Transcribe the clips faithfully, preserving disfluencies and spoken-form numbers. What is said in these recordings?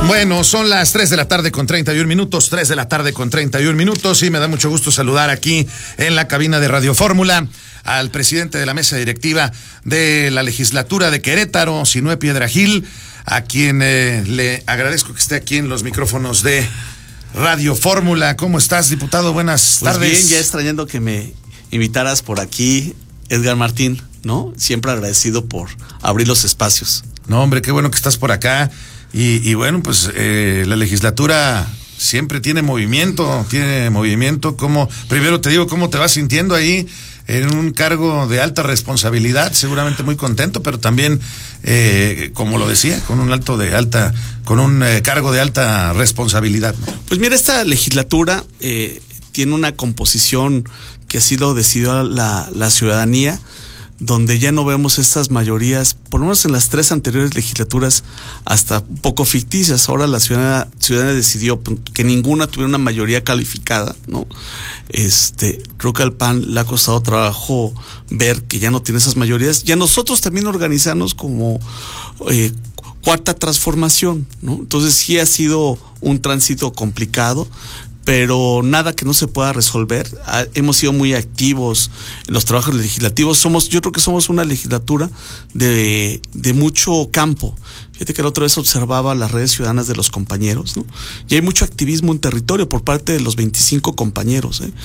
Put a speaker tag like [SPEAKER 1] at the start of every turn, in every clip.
[SPEAKER 1] Bueno, son las tres de la tarde con treinta y un minutos, tres de la tarde con treinta y un minutos, y me da mucho gusto saludar aquí en la cabina de Radio Fórmula al presidente de la mesa directiva de la legislatura de Querétaro, Sinué Piedrahil, a quien eh, le agradezco que esté aquí en los micrófonos de Radio Fórmula. ¿Cómo estás, diputado? Buenas
[SPEAKER 2] pues
[SPEAKER 1] tardes.
[SPEAKER 2] Bien, ya extrañando que me invitaras por aquí, Edgar Martín, ¿no? Siempre agradecido por abrir los espacios.
[SPEAKER 1] No, hombre, qué bueno que estás por acá. Y, y bueno, pues eh, la legislatura siempre tiene movimiento, tiene movimiento. ¿Cómo, primero te digo, cómo te vas sintiendo ahí en un cargo de alta responsabilidad? Seguramente muy contento, pero también, eh, como lo decía, con un alto de alta, con un eh, cargo de alta responsabilidad, ¿no?
[SPEAKER 2] Pues mira, esta legislatura eh, tiene una composición que así lo decidió la, la ciudadanía, donde ya no vemos estas mayorías, por lo menos en las tres anteriores legislaturas, hasta un poco ficticias. Ahora la ciudadana, ciudadana decidió que ninguna tuviera una mayoría calificada, ¿no? Este, creo que al P A N le ha costado trabajo ver que ya no tiene esas mayorías, y a nosotros también organizarnos como eh, cuarta transformación, ¿no? Entonces sí ha sido un tránsito complicado, pero nada que no se pueda resolver. Ah, hemos sido muy activos en los trabajos legislativos. Somos, yo creo que somos una legislatura de, de mucho campo. Fíjate que la otra vez observaba las redes ciudadanas de los compañeros, ¿no? Y hay mucho activismo en territorio por parte de los veinticinco compañeros, ¿eh?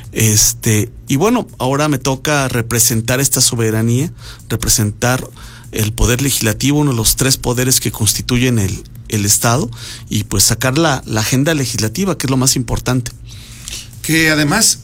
[SPEAKER 2] Este, y bueno, ahora me toca representar esta soberanía, representar el poder legislativo, uno de los tres poderes que constituyen el el Estado, y pues sacar la, la agenda legislativa, que es lo más importante.
[SPEAKER 1] Que además,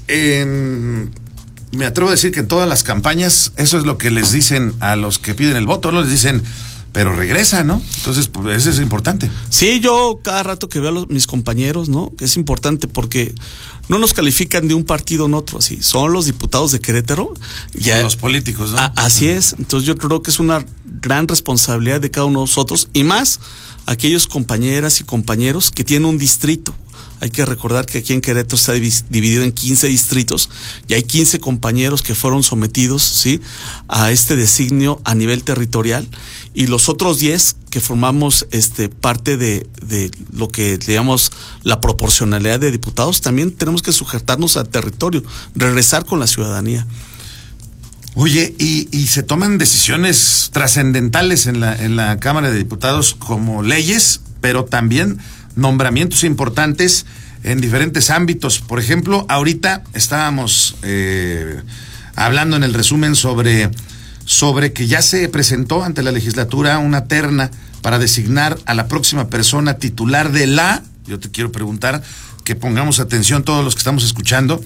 [SPEAKER 1] en, me atrevo a decir que en todas las campañas, eso es lo que les dicen a los que piden el voto, no les dicen, pero regresa, ¿no? Entonces, pues, eso es importante.
[SPEAKER 2] Sí, yo cada rato que veo a los, mis compañeros, ¿no? Que es importante porque no nos califican de un partido en otro, así. Son los diputados de Querétaro. Ya,
[SPEAKER 1] son los políticos, ¿no?
[SPEAKER 2] A, así es. Entonces yo creo que es una gran responsabilidad de cada uno de nosotros, y más aquellos compañeras y compañeros que tienen un distrito. Hay que recordar que aquí en Querétaro está dividido en quince distritos, y hay quince compañeros que fueron sometidos, ¿sí?, a este designio a nivel territorial, y los otros diez que formamos este parte de, de lo que digamos la proporcionalidad de diputados, también tenemos que sujetarnos al territorio, regresar con la ciudadanía.
[SPEAKER 1] Oye, y, y se toman decisiones trascendentales en la, en la Cámara de Diputados, como leyes, pero también nombramientos importantes en diferentes ámbitos. Por ejemplo, ahorita estábamos eh, hablando en el resumen sobre, sobre que ya se presentó ante la legislatura una terna para designar a la próxima persona titular de la, yo te quiero preguntar, que pongamos atención todos los que estamos escuchando,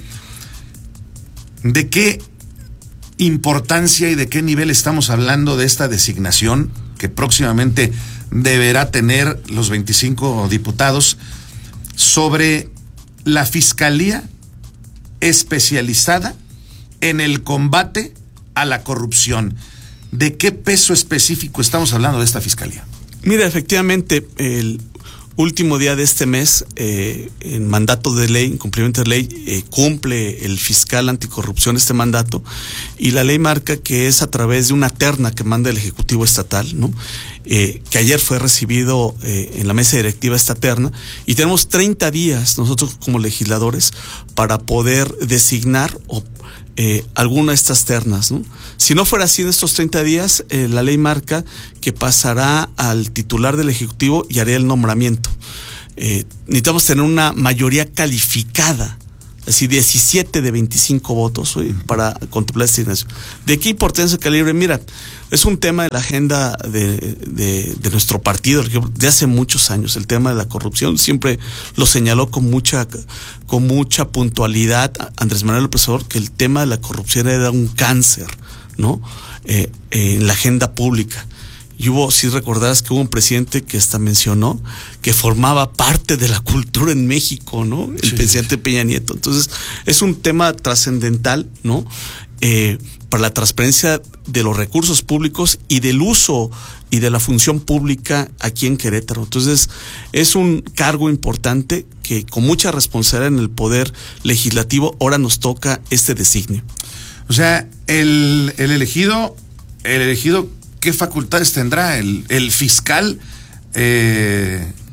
[SPEAKER 1] ¿de qué importancia y de qué nivel estamos hablando de esta designación que próximamente deberá tener los veinticinco diputados sobre la Fiscalía especializada en el combate a la corrupción? ¿De qué peso específico estamos hablando de esta Fiscalía?
[SPEAKER 2] Mira, efectivamente, el último día de este mes, eh, en mandato de ley, en cumplimiento de ley, eh, cumple el fiscal anticorrupción este mandato, y la ley marca que es a través de una terna que manda el Ejecutivo Estatal, ¿no? Eh, que ayer fue recibido eh, en la mesa directiva esta terna, y tenemos treinta días nosotros como legisladores para poder designar o Eh, alguna de estas ternas, ¿no? Si no fuera así en estos treinta días, eh, la ley marca que pasará al titular del Ejecutivo y hará el nombramiento. Eh, necesitamos tener una mayoría calificada, así diecisiete de veinticinco votos, ¿sí?, para contemplar esta designación. ¿De qué importancia calibre? Mira, es un tema de la agenda de, de, de nuestro partido de hace muchos años. El tema de la corrupción siempre lo señaló con mucha, con mucha puntualidad Andrés Manuel López Obrador, que el tema de la corrupción era un cáncer, ¿no? Eh, eh, en la agenda pública. Y hubo, si recordarás, que hubo un presidente que hasta mencionó que formaba parte de la cultura en México, ¿no? El sí, presidente Peña Nieto. Entonces, es un tema trascendental, ¿no? Eh, para la transparencia de los recursos públicos y del uso y de la función pública aquí en Querétaro. Entonces, es un cargo importante que con mucha responsabilidad en el poder legislativo ahora nos toca este designio.
[SPEAKER 1] O sea, el, el elegido, el elegido, ¿qué facultades tendrá el, el fiscal? Eh,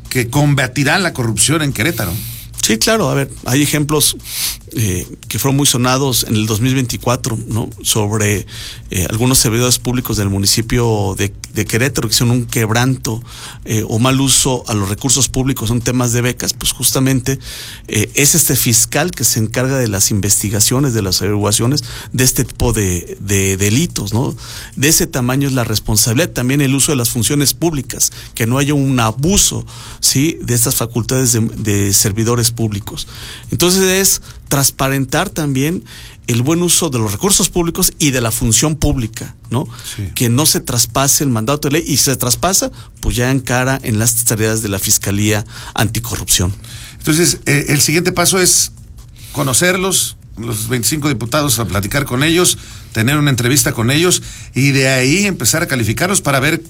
[SPEAKER 1] que combatirá la corrupción en Querétaro.
[SPEAKER 2] Sí, claro, a ver, hay ejemplos eh, que fueron muy sonados en el dos mil veinticuatro, ¿no? Sobre eh, algunos servidores públicos del municipio de, de Querétaro que hicieron un quebranto eh, o mal uso a los recursos públicos en temas de becas. Pues justamente eh, es este fiscal que se encarga de las investigaciones, de las averiguaciones de este tipo de, de delitos, ¿no? De ese tamaño es la responsabilidad, también el uso de las funciones públicas, que no haya un abuso, ¿sí?, de estas facultades de, de servidores públicos. Entonces es transparentar también el buen uso de los recursos públicos y de la función pública, ¿no? Sí. Que no se traspase el mandato de ley, y si se traspasa, pues ya encara en las tareas de la Fiscalía Anticorrupción.
[SPEAKER 1] Entonces, eh, el siguiente paso es conocerlos, los veinticinco diputados, a platicar con ellos, tener una entrevista con ellos, y de ahí empezar a calificarlos para ver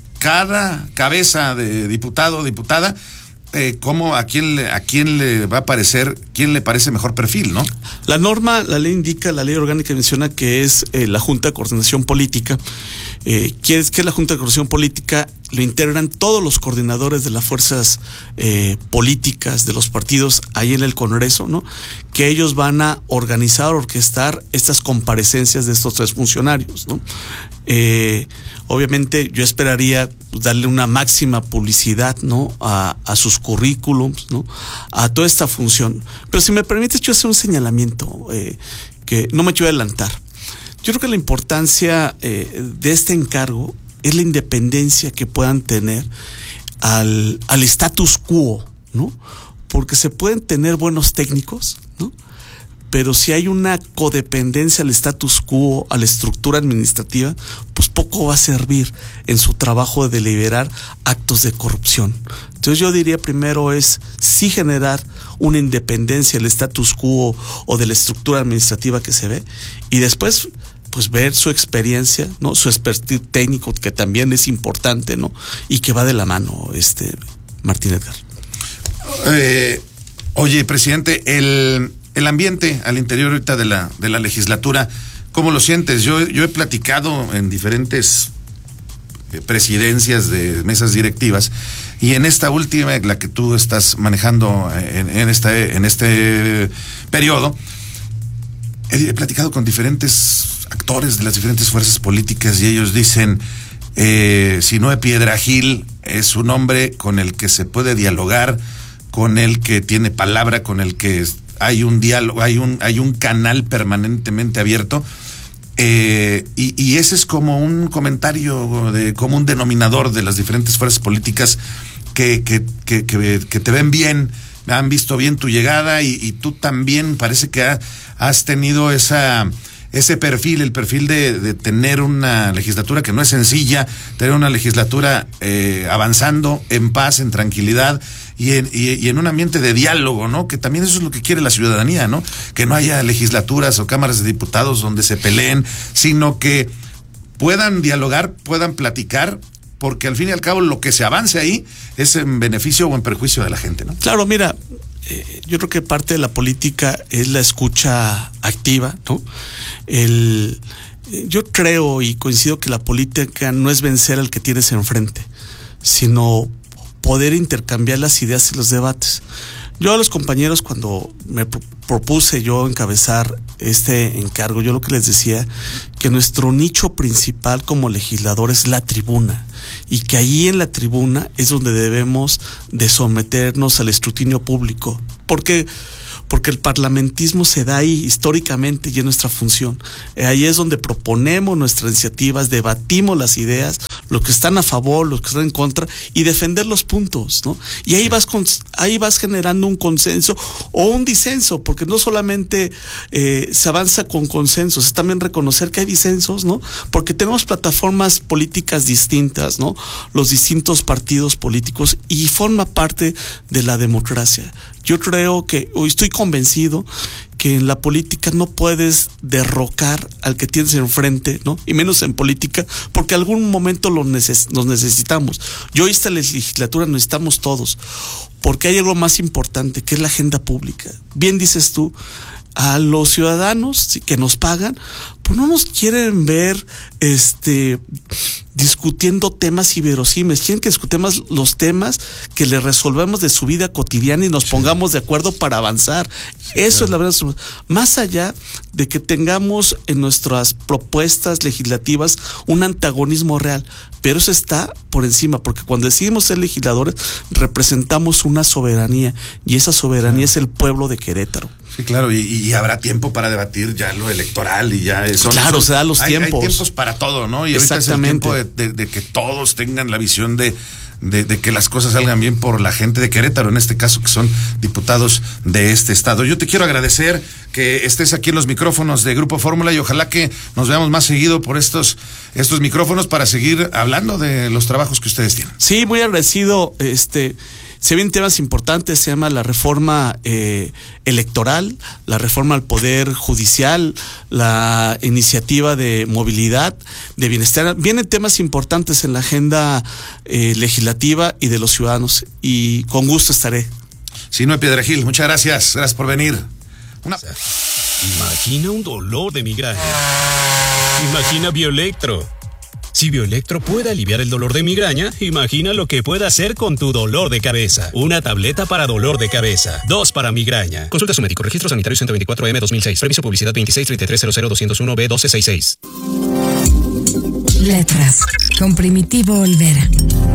[SPEAKER 1] cada cabeza de diputado o diputada, Eh, cómo, a quién le, a quién le va a parecer, quién le parece mejor perfil, ¿no?
[SPEAKER 2] La norma, la ley indica, la ley orgánica menciona que es eh, la Junta de Coordinación Política. Eh, ¿qué es, qué es la Junta de Coordinación Política? Lo integran todos los coordinadores de las fuerzas eh, políticas de los partidos ahí en el Congreso, ¿no? Que ellos van a organizar, orquestar estas comparecencias de estos tres funcionarios, ¿no? Eh, obviamente yo esperaría darle una máxima publicidad, ¿no?, a, a sus currículums, ¿no?, a toda esta función. Pero si me permites, yo hacer un señalamiento eh, que no me quiero adelantar. Yo creo que la importancia eh, de este encargo es la independencia que puedan tener al, al status quo, ¿no? Porque se pueden tener buenos técnicos, ¿no?, pero si hay una codependencia al status quo, a la estructura administrativa, pues poco va a servir en su trabajo de deliberar actos de corrupción. Entonces yo diría primero es sí generar una independencia del status quo o de la estructura administrativa que se ve, y después pues ver su experiencia, ¿no?, su expertise técnico, que también es importante, ¿no?, y que va de la mano, este Martín Edgar.
[SPEAKER 1] Eh, oye, presidente, el El ambiente al interior ahorita de la de la legislatura, ¿cómo lo sientes? Yo, yo he platicado en diferentes presidencias de mesas directivas, y en esta última, la que tú estás manejando en, en este en este periodo, he platicado con diferentes actores de las diferentes fuerzas políticas, y ellos dicen, eh, Sinoé Piedra Gil es un hombre con el que se puede dialogar, con el que tiene palabra, con el que hay un diálogo, hay un, hay un canal permanentemente abierto, eh, y, y ese es como un comentario, de, como un denominador de las diferentes fuerzas políticas que, que, que, que, que te ven bien, han visto bien tu llegada, y, y tú también parece que ha, has tenido esa, ese perfil, el perfil de, de tener una legislatura que no es sencilla, tener una legislatura eh, avanzando en paz, en tranquilidad, y en, y, y en un ambiente de diálogo, ¿no? Que también eso es lo que quiere la ciudadanía, ¿no? Que no haya legislaturas o cámaras de diputados donde se peleen, sino que puedan dialogar, puedan platicar, porque al fin y al cabo lo que se avance ahí es en beneficio o en perjuicio de la gente, ¿no?
[SPEAKER 2] Claro, mira, eh, yo creo que parte de la política es la escucha activa, ¿no? El, yo creo y coincido que la política no es vencer al que tienes enfrente, sino poder intercambiar las ideas y los debates. Yo a los compañeros, cuando me propuse yo encabezar este encargo, yo lo que les decía, que nuestro nicho principal como legislador es la tribuna, y que ahí en la tribuna es donde debemos de someternos al escrutinio público, porque porque el parlamentismo se da ahí históricamente y es nuestra función. Eh, ahí es donde proponemos nuestras iniciativas, debatimos las ideas, los que están a favor, los que están en contra, y defender los puntos, ¿no? Y ahí vas con, ahí vas generando un consenso o un disenso, porque no solamente eh, se avanza con consensos, es también reconocer que hay disensos, ¿no? Porque tenemos plataformas políticas distintas, ¿no? Los distintos partidos políticos, y forma parte de la democracia. Yo creo que, o estoy convencido que en la política no puedes derrocar al que tienes enfrente, ¿no? Y menos en política, porque algún momento lo neces- nos necesitamos. Yo esta legislatura necesitamos todos, porque hay algo más importante, que es la agenda pública. Bien dices tú, a los ciudadanos que nos pagan, pues no nos quieren ver este discutiendo temas inverosímiles, quieren que discutamos los temas que le resolvemos de su vida cotidiana y nos sí. pongamos de acuerdo para avanzar. Sí, Eso claro. es la verdad. Más allá de que tengamos en nuestras propuestas legislativas un antagonismo real, pero eso está por encima, porque cuando decidimos ser legisladores representamos una soberanía y esa soberanía sí. es el pueblo de Querétaro.
[SPEAKER 1] Sí, claro, y, y habrá tiempo para debatir ya lo electoral y ya eso.
[SPEAKER 2] Claro, se da los
[SPEAKER 1] hay,
[SPEAKER 2] tiempos.
[SPEAKER 1] Hay tiempos para todo, ¿no? Y ahorita es el tiempo de, de, de que todos tengan la visión de, de, de que las cosas salgan bien por la gente de Querétaro, en este caso que son diputados de este estado. Yo te quiero agradecer que estés aquí en los micrófonos de Grupo Fórmula y ojalá que nos veamos más seguido por estos, estos micrófonos para seguir hablando de los trabajos que ustedes tienen.
[SPEAKER 2] Sí, muy agradecido, este... Se vienen temas importantes, se llama la reforma eh, electoral, la reforma al Poder Judicial, la iniciativa de movilidad, de bienestar. Vienen temas importantes en la agenda eh, legislativa y de los ciudadanos, y con gusto estaré.
[SPEAKER 1] Sinue Piedragil, muchas gracias, gracias por venir. Una...
[SPEAKER 3] Imagina un dolor de migraña. Imagina Bioelectro. Si Bioelectro puede aliviar el dolor de migraña, imagina lo que puede hacer con tu dolor de cabeza. Una tableta para dolor de cabeza, dos para migraña. Consulta a su médico. Registro sanitario ciento veinticuatro M dos mil seis. Permiso publicidad veintiséis treinta y tres cero cero doscientos uno B doce sesenta y seis.
[SPEAKER 4] Letras con Primitivo Olvera.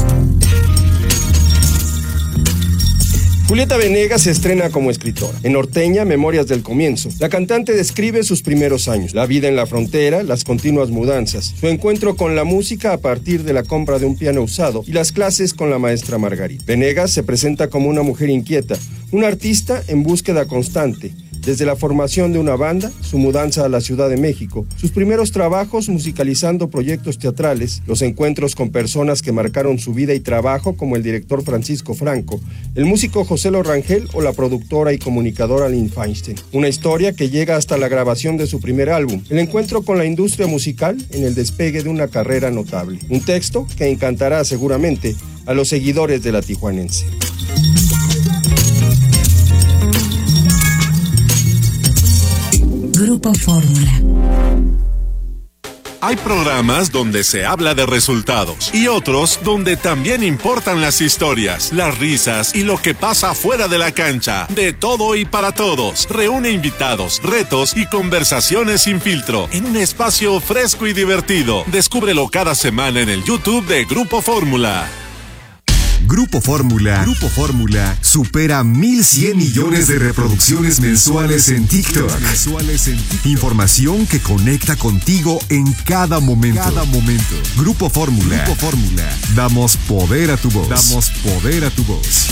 [SPEAKER 5] Julieta Venegas se estrena como escritora. En Norteña, Memorias del Comienzo, la cantante describe sus primeros años, la vida en la frontera, las continuas mudanzas, su encuentro con la música a partir de la compra de un piano usado y las clases con la maestra Margarita. Venegas se presenta como una mujer inquieta, una artista en búsqueda constante. Desde la formación de una banda, su mudanza a la Ciudad de México, sus primeros trabajos musicalizando proyectos teatrales, los encuentros con personas que marcaron su vida y trabajo como el director Francisco Franco, el músico José Lo Rangel o la productora y comunicadora Lynn Feinstein. Una historia que llega hasta la grabación de su primer álbum, el encuentro con la industria musical en el despegue de una carrera notable. Un texto que encantará seguramente a los seguidores de La Tijuanense.
[SPEAKER 4] Grupo Fórmula.
[SPEAKER 6] Hay programas donde se habla de resultados y otros donde también importan las historias, las risas y lo que pasa fuera de la cancha. De todo y para todos. Reúne invitados, retos y conversaciones sin filtro en un espacio fresco y divertido. Descúbrelo cada semana en el YouTube de Grupo Fórmula.
[SPEAKER 7] Grupo Fórmula, Grupo Fórmula supera mil cien millones de reproducciones mensuales en TikTok. Mensuales en TikTok. Información que conecta contigo en cada momento. Cada momento. Grupo Fórmula. Grupo Fórmula. Damos poder a tu voz. Damos poder a tu voz.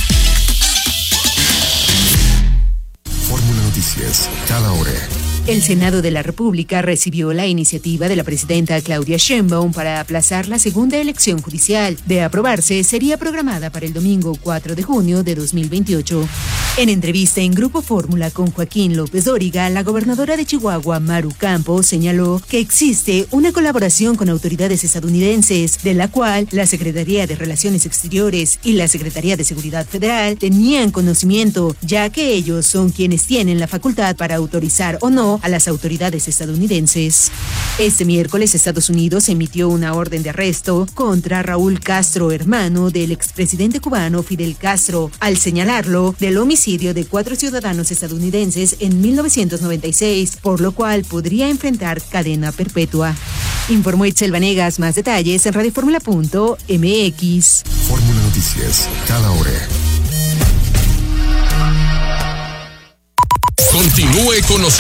[SPEAKER 7] Fórmula Noticias, cada hora.
[SPEAKER 8] El Senado de la República recibió la iniciativa de la presidenta Claudia Sheinbaum para aplazar la segunda elección judicial. De aprobarse, sería programada para el domingo cuatro de junio de dos mil veintiocho. En entrevista en Grupo Fórmula con Joaquín López Dóriga, la gobernadora de Chihuahua, Maru Campos, señaló que existe una colaboración con autoridades estadounidenses, de la cual la Secretaría de Relaciones Exteriores y la Secretaría de Seguridad Federal tenían conocimiento, ya que ellos son quienes tienen la facultad para autorizar o no a las autoridades estadounidenses. Este miércoles, Estados Unidos emitió una orden de arresto contra Raúl Castro, hermano del expresidente cubano Fidel Castro, al señalarlo del homicidio de cuatro ciudadanos estadounidenses en mil novecientos noventa y seis, por lo cual podría enfrentar cadena perpetua. Informó Itzel Vanegas. Más detalles en radioformula punto m x.
[SPEAKER 7] Fórmula Noticias, cada hora.
[SPEAKER 9] Continúe con nosotros.